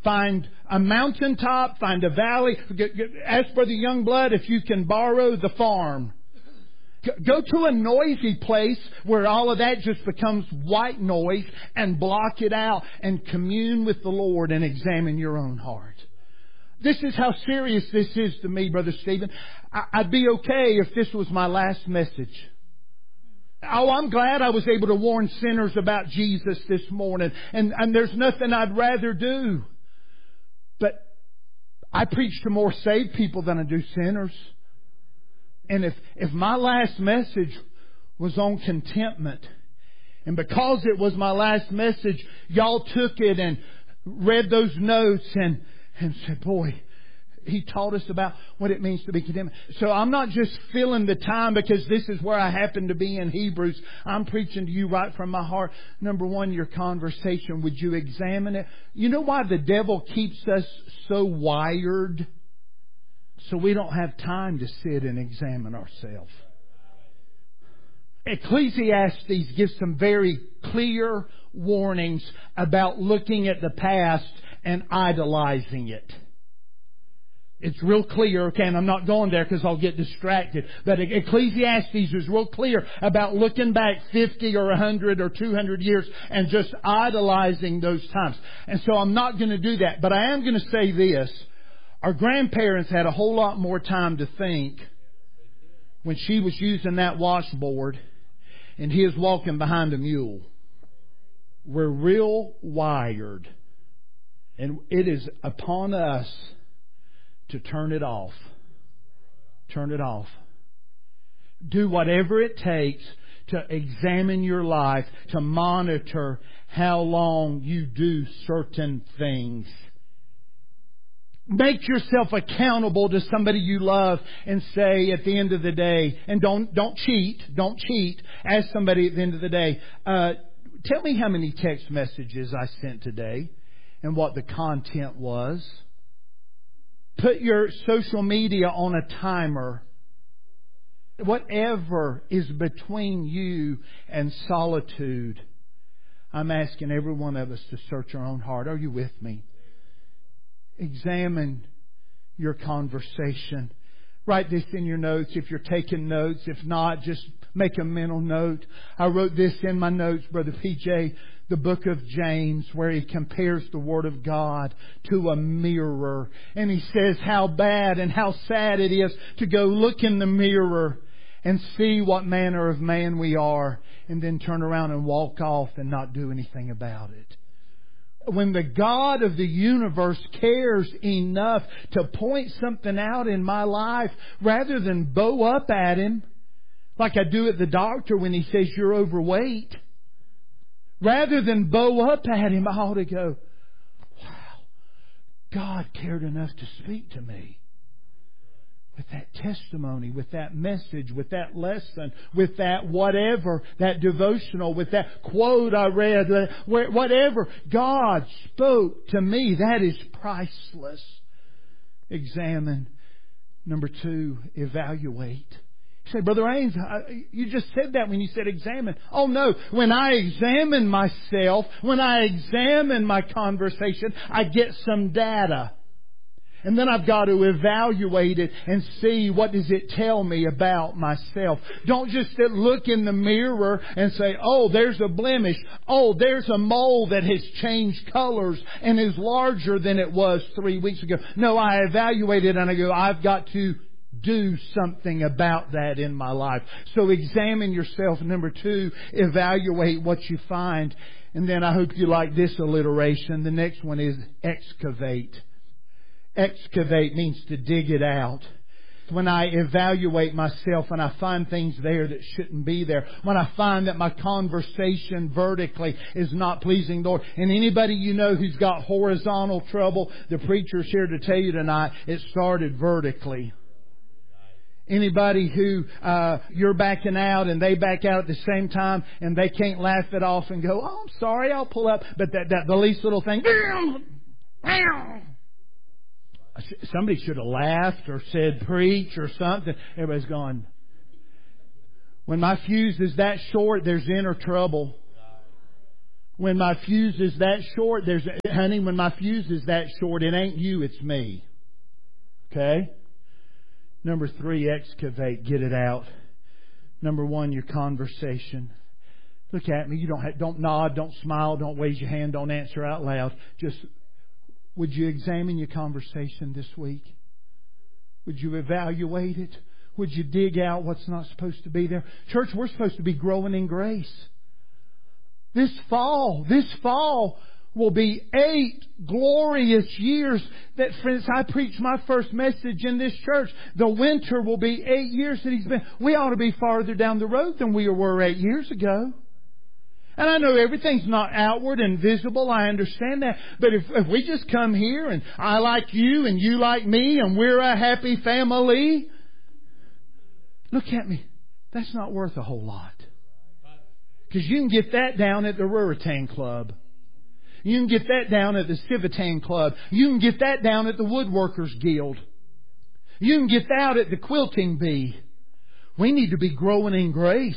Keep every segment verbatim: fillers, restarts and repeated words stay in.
Find a mountaintop, find a valley. Ask Brother Youngblood if you can borrow the farm. Go to a noisy place where all of that just becomes white noise and block it out and commune with the Lord and examine your own heart. This is how serious this is to me, Brother Stephen. I'd be okay if this was my last message. Oh, I'm glad I was able to warn sinners about Jesus this morning. And, and there's nothing I'd rather do. But I preach to more saved people than I do sinners. And if, if my last message was on contentment, and because it was my last message, y'all took it and read those notes and, and said, boy, he taught us about what it means to be content. So I'm not just filling the time because this is where I happen to be in Hebrews. I'm preaching to you right from my heart. Number one, your conversation. Would you examine it? You know why the devil keeps us so wired? So we don't have time to sit and examine ourselves. Ecclesiastes gives some very clear warnings about looking at the past and idolizing it. It's real clear, okay, and I'm not going there because I'll get distracted. But Ecclesiastes is real clear about looking back fifty or one hundred or two hundred years and just idolizing those times. And so I'm not going to do that. But I am going to say this. Our grandparents had a whole lot more time to think when she was using that washboard and he is walking behind a mule. We're real wired. And it is upon us to turn it off. Turn it off. Do whatever it takes to examine your life, to monitor how long you do certain things. Make yourself accountable to somebody you love and say at the end of the day, and don't don't cheat, don't cheat. Ask somebody at the end of the day, uh, tell me how many text messages I sent today and what the content was. Put your social media on a timer. Whatever is between you and solitude, I'm asking every one of us to search our own heart. Are you with me? Examine your conversation. Write this in your notes if you're taking notes. If not, just make a mental note. I wrote this in my notes, Brother P J, the book of James, where he compares the Word of God to a mirror. And he says how bad and how sad it is to go look in the mirror and see what manner of man we are, and then turn around and walk off and not do anything about it. When the God of the universe cares enough to point something out in my life, rather than bow up at Him, like I do at the doctor when he says you're overweight, rather than bow up at Him, I ought to go, wow, God cared enough to speak to me. With that testimony, with that message, with that lesson, with that whatever, that devotional, with that quote I read, whatever, God spoke to me. That is priceless. Examine. Number two, evaluate. You say, Brother Ames, you just said that when you said examine. Oh no, when I examine myself, when I examine my conversation, I get some data. And then I've got to evaluate it and see what does it tell me about myself. Don't just look in the mirror and say, oh, there's a blemish. Oh, there's a mole that has changed colors and is larger than it was three weeks ago. No, I evaluate it and I go, I've got to do something about that in my life. So examine yourself. Number two, evaluate what you find. And then I hope you like this alliteration. The next one is excavate. Excavate means to dig it out. When I evaluate myself and I find things there that shouldn't be there. When I find that my conversation vertically is not pleasing the Lord. And anybody you know who's got horizontal trouble, the preacher's here to tell you tonight, it started vertically. Anybody who uh, you're backing out and they back out at the same time and they can't laugh it off and go, oh, I'm sorry, I'll pull up. But that, that the least little thing... Somebody should have laughed or said preach or something. Everybody's going, when my fuse is that short, there's inner trouble. When my fuse is that short, there's, honey, when my fuse is that short, it ain't you, it's me. Okay? Number three, excavate, get it out. Number one, your conversation. Look at me. You don't have, don't nod, don't smile, don't raise your hand, don't answer out loud. Just, would you examine your conversation this week? Would you evaluate it? Would you dig out what's not supposed to be there? Church, we're supposed to be growing in grace. This fall, this fall will be eight glorious years that, friends, I preached my first message in this church. The winter will be eight years that He's been. We ought to be farther down the road than we were eight years ago. And I know everything's not outward and visible. I understand that. But if, if we just come here and I like you and you like me and we're a happy family, look at me. That's not worth a whole lot. Because you can get that down at the Ruritan Club. You can get that down at the Civitan Club. You can get that down at the Woodworkers Guild. You can get that at the Quilting Bee. We need to be growing in grace.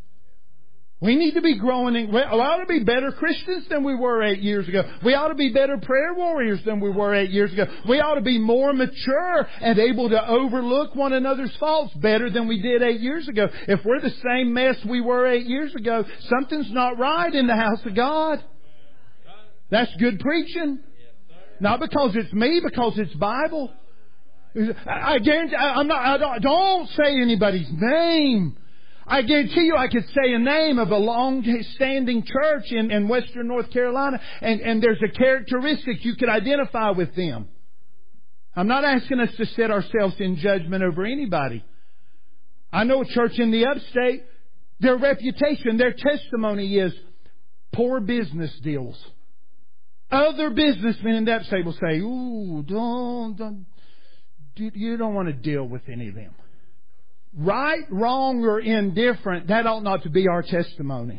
We need to be growing in... We ought to be better Christians than we were eight years ago. We ought to be better prayer warriors than we were eight years ago. We ought to be more mature and able to overlook one another's faults better than we did eight years ago. If we're the same mess we were eight years ago, something's not right in the house of God. That's good preaching. Not because it's me, because it's Bible. I guarantee... I'm not... I don't, don't say anybody's name. I guarantee you I could say a name of a long-standing church in, in Western North Carolina, and, and there's a characteristic you could identify with them. I'm not asking us to set ourselves in judgment over anybody. I know a church in the upstate, their reputation, their testimony is poor business deals. Other businessmen in the upstate will say, ooh, don't, don't, you don't want to deal with any of them. Right, wrong, or indifferent, that ought not to be our testimony.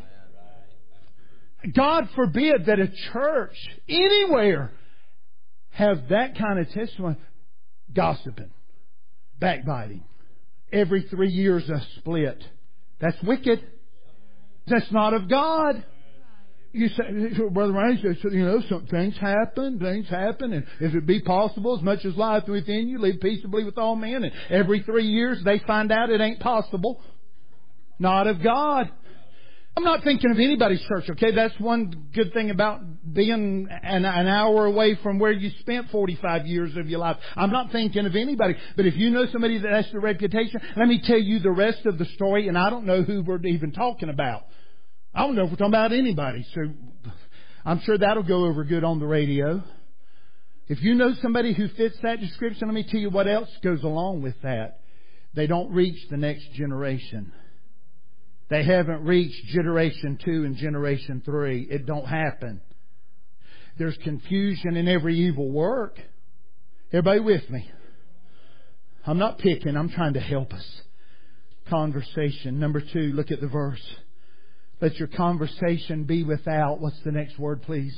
God forbid that a church anywhere have that kind of testimony. Gossiping, backbiting, every three years a split. That's wicked. That's not of God. You say, Brother Ryan, you know, some things happen, things happen, and if it be possible, as much as lieth within you, live peaceably with all men. And every three years they find out it ain't possible. Not of God. I'm not thinking of anybody's church, okay? That's one good thing about being an, an hour away from where you spent forty-five years of your life. I'm not thinking of anybody. But if you know somebody that has the reputation, let me tell you the rest of the story, and I don't know who we're even talking about. I don't know if we're talking about anybody, so I'm sure that'll go over good on the radio. If you know somebody who fits that description, let me tell you what else goes along with that. They don't reach the next generation. They haven't reached generation two and generation three. It don't happen. There's confusion in every evil work. Everybody with me? I'm not picking. I'm trying to help us. Conversation. Number two, look at the verse. Let your conversation be without, what's the next word, please?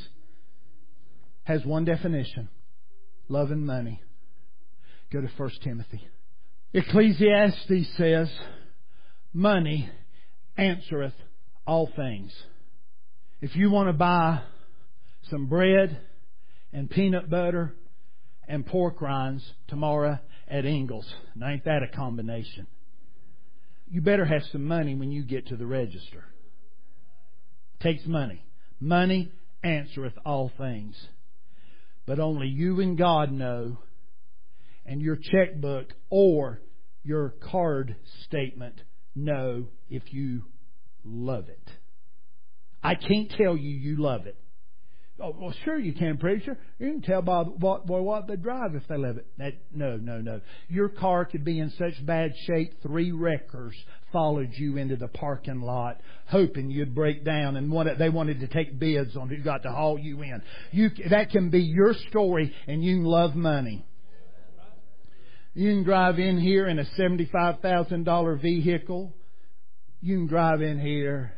Has one definition. Love and money. Go to First Timothy. Ecclesiastes says, money answereth all things. If you want to buy some bread and peanut butter and pork rinds tomorrow at Ingles, now ain't that a combination? You better have some money when you get to the register. Takes money. Money answereth all things. But only you and God know, and your checkbook or your card statement know if you love it. I can't tell you you love it. Oh, well, sure you can, preacher. You can tell by what, by what they drive if they love it. That, no, no, no. Your car could be in such bad shape, three wreckers followed you into the parking lot, hoping you'd break down, and wanted, they wanted to take bids on who got to haul you in. You, that can be your story, and you can love money. You can drive in here in a seventy-five thousand dollars vehicle. You can drive in here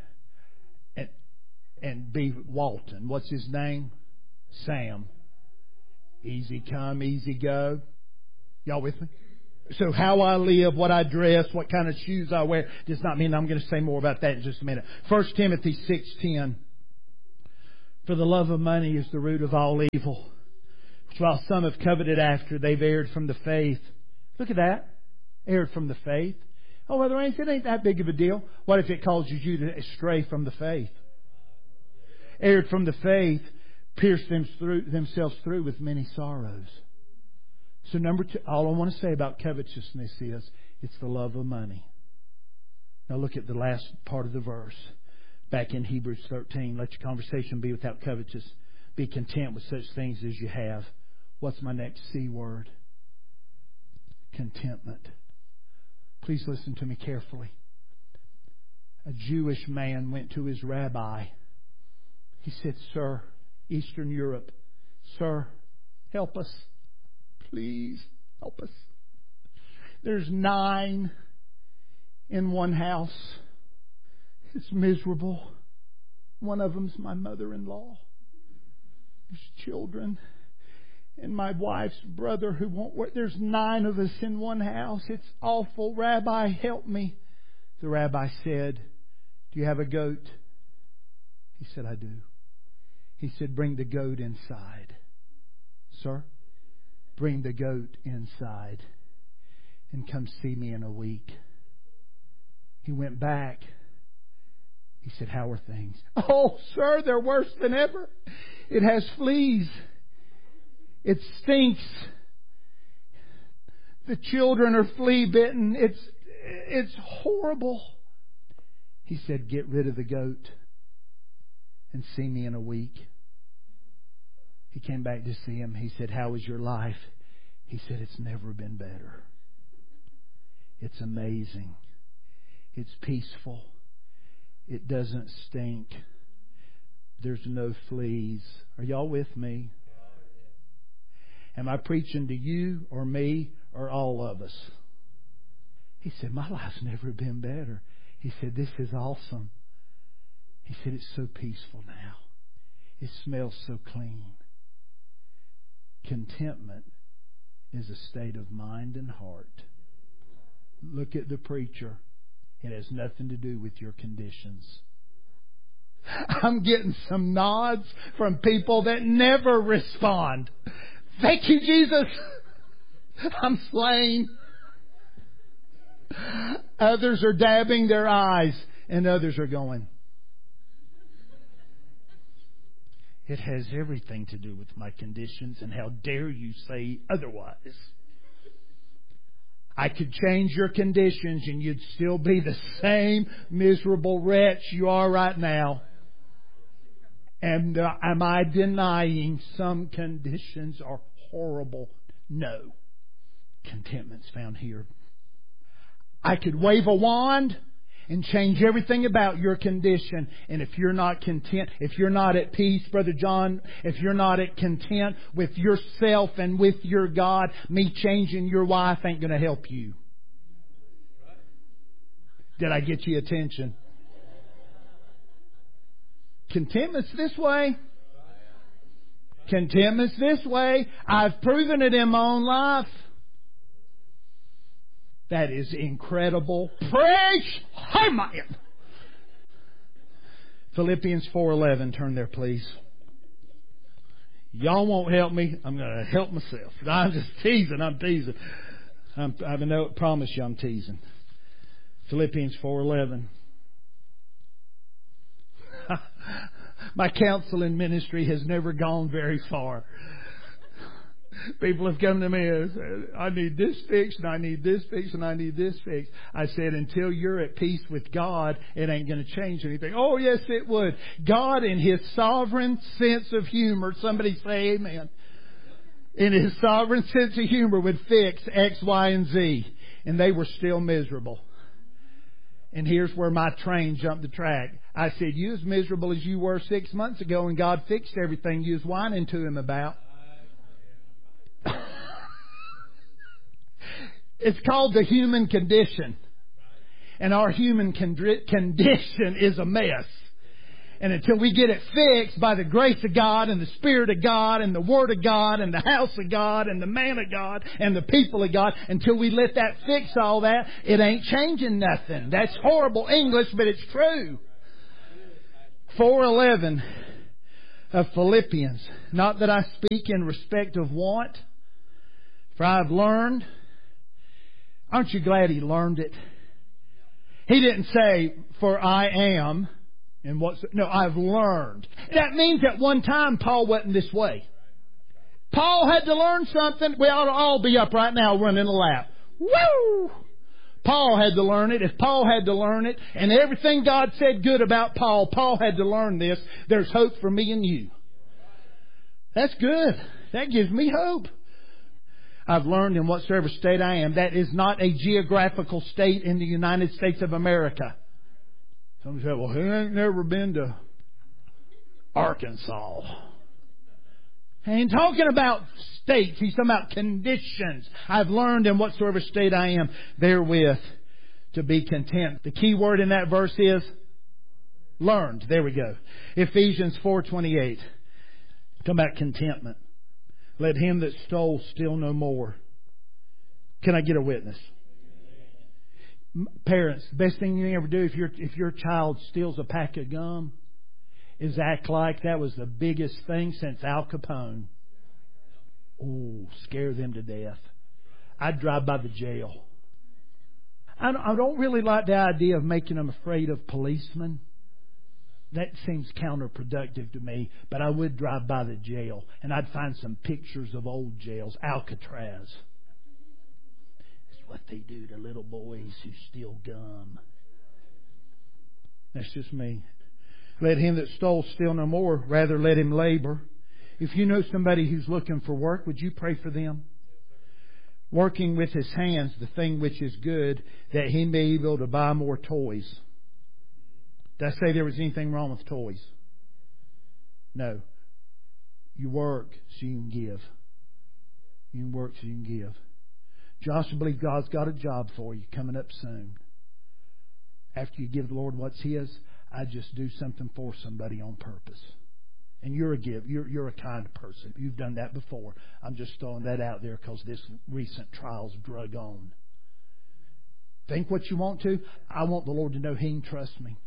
and be Walton. What's his name? Sam. Easy come, easy go. Y'all with me? So how I live, what I dress, what kind of shoes I wear does not mean I'm going to say more about that in just a minute. First Timothy six ten. For the love of money is the root of all evil, which while some have coveted after, they've erred from the faith. Look at that. Erred from the faith. Oh, well, there ain't, it ain't that big of a deal. What if it causes you to stray from the faith? Erred from the faith, pierced them through, themselves through with many sorrows. So number two, all I want to say about covetousness is, it's the love of money. Now look at the last part of the verse. Back in Hebrews thirteen. Let your conversation be without covetous. Be content with such things as you have. What's my next C word? Contentment. Please listen to me carefully. A Jewish man went to his rabbi. He said, Sir, Eastern Europe, Sir, help us. Please help us. There's nine in one house. It's miserable. One of them's my mother-in-law. There's children. And my wife's brother who won't work. There's nine of us in one house. It's awful. Rabbi, help me. The rabbi said, Do you have a goat? He said, I do. He said, Bring the goat inside. Sir, bring the goat inside and come see me in a week. He went back. He said, How are things? Oh, sir, they're worse than ever. It has fleas. It stinks. The children are flea bitten. It's, it's horrible. He said, Get rid of the goat and see me in a week. He came back to see him. He said, How is your life? He said, It's never been better. It's amazing. It's peaceful. It doesn't stink. There's no fleas. Are y'all with me? Am I preaching to you or me or all of us? He said, My life's never been better. He said, This is awesome. He said, It's so peaceful now. It smells so clean. Contentment is a state of mind and heart. Look at the preacher. It has nothing to do with your conditions. I'm getting some nods from people that never respond. Thank you, Jesus. I'm slain. Others are dabbing their eyes and others are going, It has everything to do with my conditions, and how dare you say otherwise? I could change your conditions and you'd still be the same miserable wretch you are right now. And uh, am I denying some conditions are horrible? No. Contentment's found here. I could wave a wand and change everything about your condition. And if you're not content, if you're not at peace, Brother John, if you're not at content with yourself and with your God, me changing your wife ain't going to help you. Did I get your attention? Contentment's this way. Contentment's this way. I've proven it in my own life. That is incredible. Praise Him. Philippians four eleven. Turn there, please. Y'all won't help me. I'm going to help myself. I'm just teasing. I'm teasing. I'm, I know, promise you I'm teasing. Philippians four eleven. My counseling ministry has never gone very far. People have come to me and said, I need this fixed, and I need this fixed, and I need this fixed. I said, until you're at peace with God, it ain't going to change anything. Oh, yes, it would. God, in His sovereign sense of humor, somebody say amen. In His sovereign sense of humor would fix X, Y, and Z. And they were still miserable. And here's where my train jumped the track. I said, you as miserable as you were six months ago, and God fixed everything you was whining to Him about. It's called the human condition. And our human condi- condition is a mess. And until we get it fixed by the grace of God and the Spirit of God and the Word of God and the house of God and the man of God and the people of God, until we let that fix all that, it ain't changing nothing. That's horrible English, but it's true. four eleven. of Philippians. Not that I speak in respect of want, for I have learned. Aren't you glad he learned it? He didn't say, for I am, and what's, no, I've learned. That means at one time Paul wasn't this way. Paul had to learn something. We ought to all be up right now running a lap. Woo! Paul had to learn it. If Paul had to learn it, and everything God said good about Paul, Paul had to learn this. There's hope for me and you. That's good. That gives me hope. I've learned in whatsoever state I am. That is not a geographical state in the United States of America. Somebody said, well, he ain't never been to Arkansas. He ain't talking about states. He's talking about conditions. I've learned in whatsoever state I am therewith to be content. The key word in that verse is learned. There we go. Ephesians four twenty-eight. Talking about contentment. Let him that stole steal no more. Can I get a witness? Parents, the best thing you can ever do if your if your child steals a pack of gum is act like that was the biggest thing since Al Capone. Oh, scare them to death. I'd drive by the jail. I don't, I don't really like the idea of making them afraid of policemen. That seems counterproductive to me, but I would drive by the jail and I'd find some pictures of old jails. Alcatraz. It's what they do to little boys who steal gum. That's just me. Let him that stole steal no more, rather let him labor. If you know somebody who's looking for work, would you pray for them? Working with his hands the thing which is good, that he may be able to buy more toys. Did I say there was anything wrong with toys? No. You work so you can give. You can work so you can give. Josh, I believe God's got a job for you coming up soon. After you give the Lord what's His, I just do something for somebody on purpose. And you're a give. You're, you're a kind person. You've done that before. I'm just throwing that out there because this recent trial's drug on. Think what you want to. I want the Lord to know He can trust me.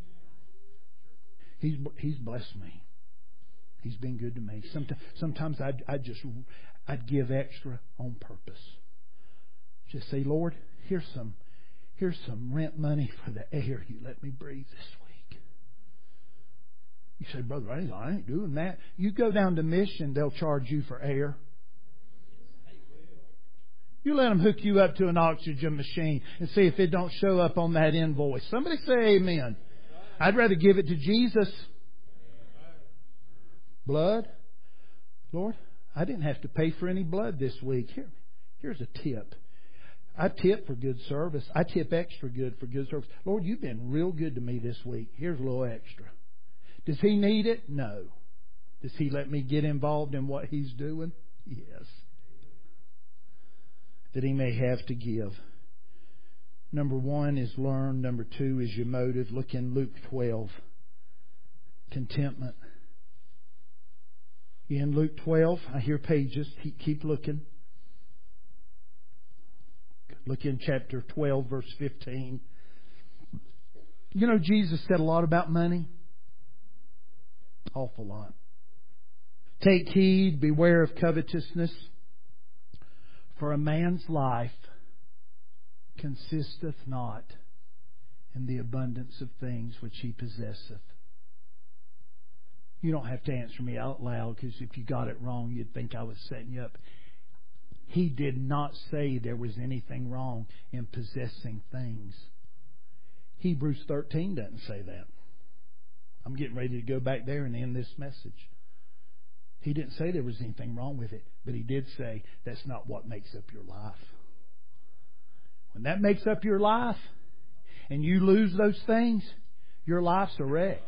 He's He's blessed me. He's been good to me. Sometimes, sometimes I'd, I'd just I'd give extra on purpose. Just say, Lord, here's some here's some rent money for the air you let me breathe this week. You say, Brother, I ain't, I ain't doing that. You go down to Mission, they'll charge you for air. You let them hook you up to an oxygen machine and see if it don't show up on that invoice. Somebody say amen. I'd rather give it to Jesus. Blood. Lord, I didn't have to pay for any blood this week. Here, here's a tip. I tip for good service. I tip extra good for good service. Lord, you've been real good to me this week. Here's a little extra. Does He need it? No. Does He let me get involved in what He's doing? Yes. That He may have to give. Number one is learn. Number two is your motive. Look in Luke twelve. Contentment. In Luke twelve, I hear pages. Keep, keep looking. Look in chapter twelve, verse fifteen. You know, Jesus said a lot about money. Awful lot. Take heed, beware of covetousness. For a man's life consisteth not in the abundance of things which he possesseth. You don't have to answer me out loud, because if you got it wrong, you'd think I was setting you up. He did not say there was anything wrong in possessing things. Hebrews thirteen doesn't say that. I'm getting ready to go back there and end this message. He didn't say there was anything wrong with it, but He did say that's not what makes up your life. When that makes up your life and you lose those things, your life's a wreck.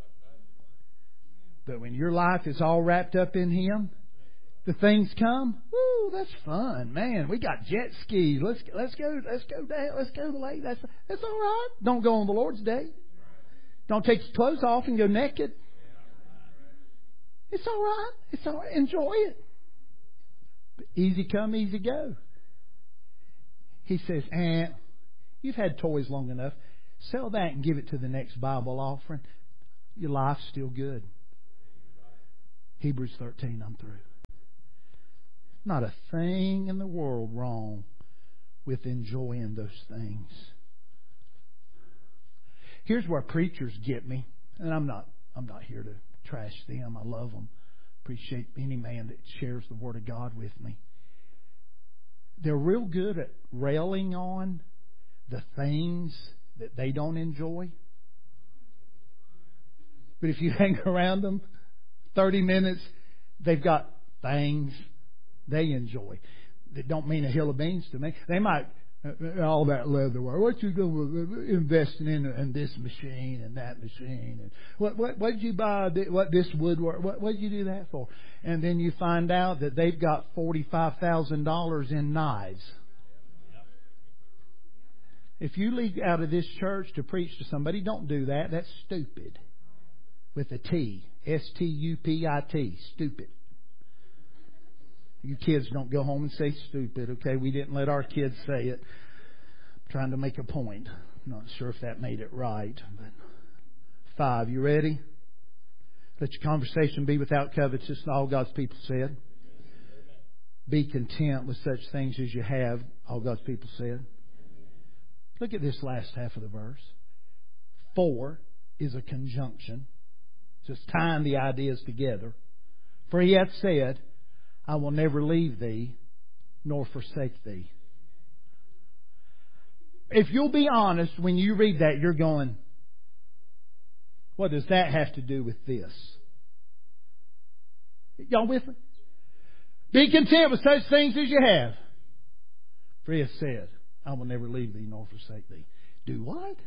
But when your life is all wrapped up in Him, the things come. Woo, that's fun, man. We got jet skis. Let's let's go. Let's go down. Let's go to the lake. That's that's all right. Don't go on the Lord's day. Don't take your clothes off and go naked. It's all right. It's all right. Enjoy it. But easy come, easy go. He says, "Eh, you've had toys long enough. Sell that and give it to the next Bible offering. Your life's still good." Hebrews thirteen, I'm through. Not a thing in the world wrong with enjoying those things. Here's where preachers get me, and I'm not I'm not here to trash them. I love them. Appreciate any man that shares the Word of God with me. They're real good at railing on the things that they don't enjoy. But if you hang around them thirty minutes, they've got things they enjoy. That don't mean a hill of beans to me. They might, uh, all that leather work. What you doing investing in, in this machine and that machine? And what what what did you buy? What this woodwork? What what did you do that for? And then you find out that they've got forty-five thousand dollars in knives. If you leave out of this church to preach to somebody, don't do that. That's stupid. With a T. S T U P I T. Stupid. You kids don't go home and say stupid, okay? We didn't let our kids say it. I'm trying to make a point. I'm not sure if that made it right. But five, you ready? Let your conversation be without covetousness, all God's people said. Be content with such things as you have, all God's people said. Look at this last half of the verse. For is a conjunction. Just tying the ideas together. For he hath said, I will never leave thee, nor forsake thee. If you'll be honest, when you read that, you're going, what does that have to do with this? Y'all with me? Be content with such things as you have. For he hath said, I will never leave thee, nor forsake thee. Do what?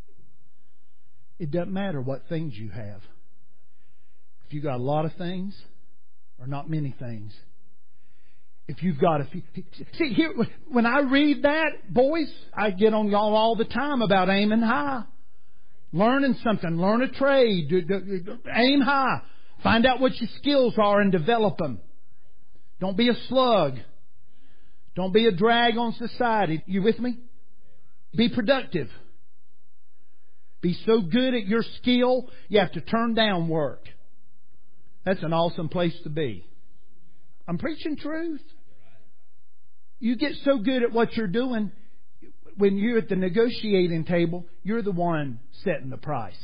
It doesn't matter what things you have. If you've got a lot of things, or not many things, if you've got a few... See, here, when I read that, boys, I get on y'all all the time about aiming high. Learning something. Learn a trade. Aim high. Find out what your skills are and develop them. Don't be a slug. Don't be a drag on society. You with me? Be productive. Be so good at your skill, you have to turn down work. That's an awesome place to be. I'm preaching truth. You get so good at what you're doing, when you're at the negotiating table, you're the one setting the price.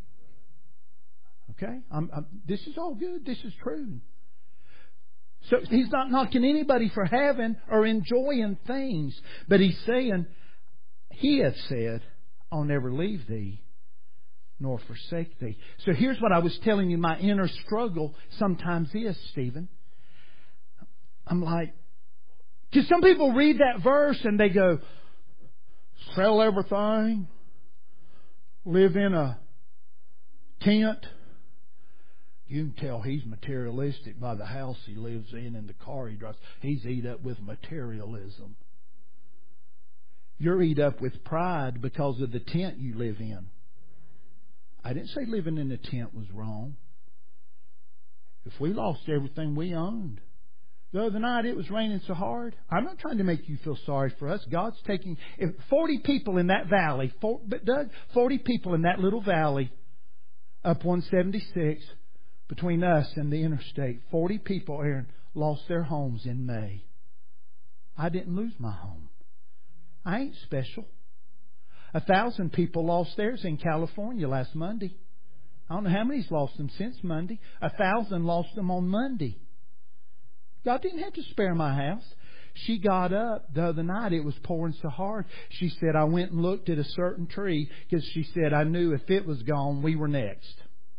Okay? I'm, I'm, this is all good. This is true. So he's not knocking anybody for having or enjoying things. But he's saying, he hath said, I'll never leave thee, nor forsake thee. So here's what I was telling you my inner struggle sometimes is, Stephen. I'm like, because some people read that verse and they go, sell everything, live in a tent. You can tell he's materialistic by the house he lives in and the car he drives. He's eat up with materialism. You're eat up with pride because of the tent you live in. I didn't say living in a tent was wrong. If we lost everything we owned. The other night it was raining so hard. I'm not trying to make you feel sorry for us. God's taking if forty people in that valley, four, but Doug, forty people in that little valley up one seventy-six between us and the interstate. forty people, Aaron, lost their homes in May. I didn't lose my home. I ain't special. A thousand people lost theirs in California last Monday. I don't know how many's lost them since Monday. A thousand lost them on Monday. God didn't have to spare my house. She got up the other night. It was pouring so hard. She said, I went and looked at a certain tree because she said, I knew if it was gone, we were next.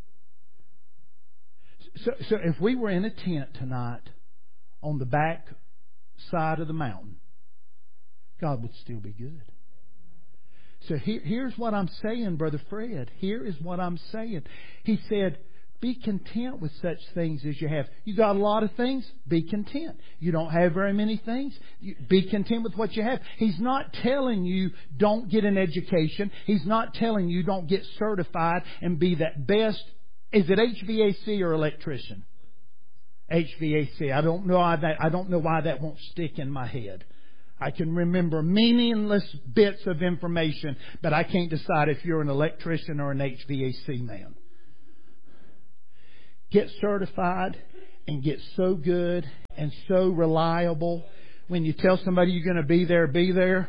So, so if we were in a tent tonight on the back side of the mountain, God would still be good. So here, here's what I'm saying, Brother Fred. Here is what I'm saying. He said, be content with such things as you have. You got a lot of things? Be content. You don't have very many things? Be content with what you have. He's not telling you don't get an education. He's not telling you don't get certified and be that best. Is it H V A C or electrician? H V A C. I don't know why that, I don't know why that won't stick in my head. I can remember meaningless bits of information, but I can't decide if you're an electrician or an H V A C man. Get certified and get so good and so reliable. When you tell somebody you're going to be there, be there.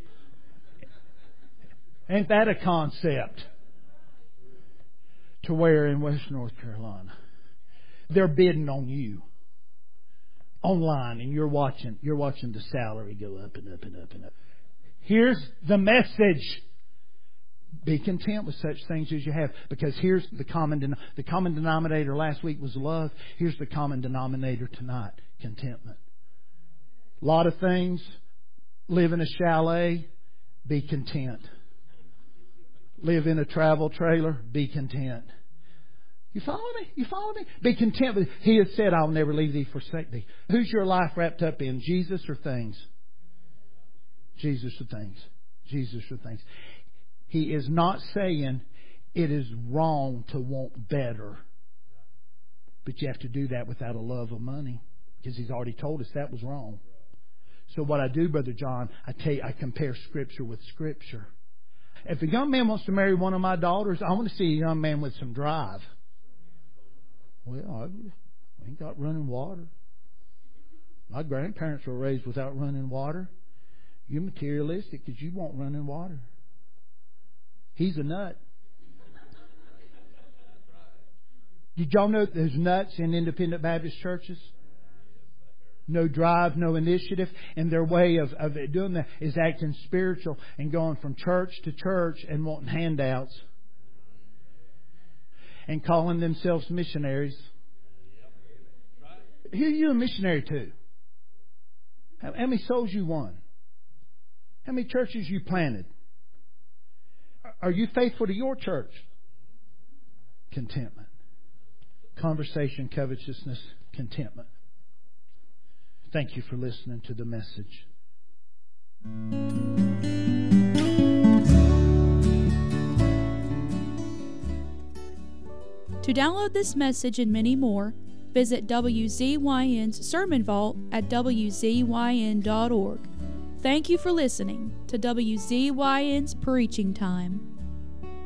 Ain't that a concept? To where in West North Carolina, they're bidding on you online, and you're watching. You're watching the salary go up and up and up and up. Here's the message: be content with such things as you have, because here's the common den- the common denominator last week was love. Here's the common denominator tonight: contentment. A lot of things. Live in a chalet, be content. Live in a travel trailer, be content. You follow me? You follow me? Be content with. He has said, "I'll never leave thee, forsake thee." Who's your life wrapped up in? Jesus or things? Jesus or things? Jesus or things? He is not saying it is wrong to want better, but you have to do that without a love of money, because He's already told us that was wrong. So what I do, Brother John, I tell you, I compare Scripture with Scripture. If a young man wants to marry one of my daughters, I want to see a young man with some drive. Well, I ain't got running water. My grandparents were raised without running water. You're materialistic because you want running water. He's a nut. Did y'all know there's nuts in independent Baptist churches? No drive, no initiative. And their way of, of doing that is acting spiritual and going from church to church and wanting handouts. And calling themselves missionaries. Who are you a missionary to? How, how many souls you won? How many churches you planted? Are you faithful to your church? Contentment. Conversation, covetousness, contentment. Thank you for listening to the message. To download this message and many more, visit W Z Y N's Sermon Vault at W Z Y N dot org. Thank you for listening to W Z Y N's Preaching Time.